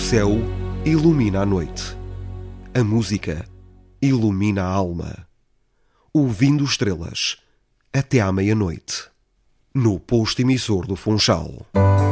céu ilumina a noite. A música ilumina a alma. Ouvindo estrelas até à meia-noite. No posto emissor do Funchal.